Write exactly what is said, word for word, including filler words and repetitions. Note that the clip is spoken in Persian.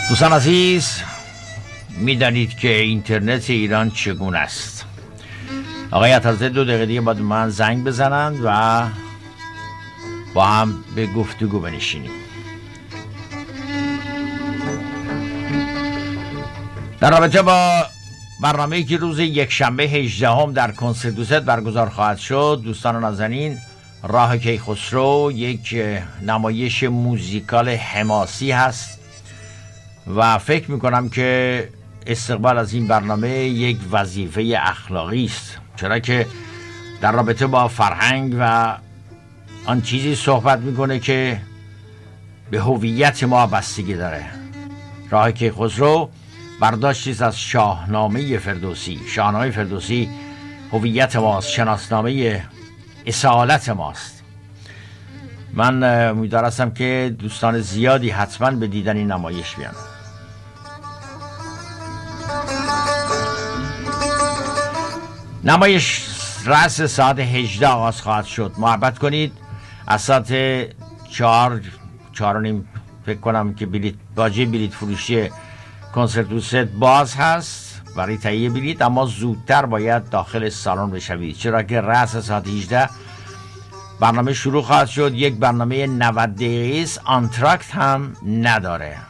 دوستان عزیز، میدانید که اینترنت ایران چگونه است. آقای عطارزاده دو دقیقه دیگه باید من زنگ بزنند و با هم به گفتگو بنشینیم. در رابطه با برنامه‌ای که روز یکشنبه هجدهم در کنسرت دوست برگزار خواهد شد، دوستان نازنین، راه کیخسرو یک نمایش موزیکال حماسی هست و فکر میکنم که استقبال از این برنامه یک وظیفه اخلاقی است، چرا که در رابطه با فرهنگ و آن چیزی صحبت میکنه که به هویت ما بستگی داره. راه کیخسرو برداشتی است از شاهنامه فردوسی. شاهنامه فردوسی هویت ماست، شناسنامه اصالت ماست. من امیدوار هستم که دوستان زیادی حتما به دیدن این نمایش بیان. نمایش رأس ساعت هجده آغاز خواهد شد. محبت کنید. از ساعت چهار چهار و نیم فکر کنم که بلیت باجه بلیت فروشی کنسرت دوست باز هست برای تهیه بلیت، اما زودتر باید داخل سالن بشوید، چرا که رأس ساعت هجده برنامه شروع خواهد شد. یک برنامه نود دقیقه است، آنتراکت هم نداره.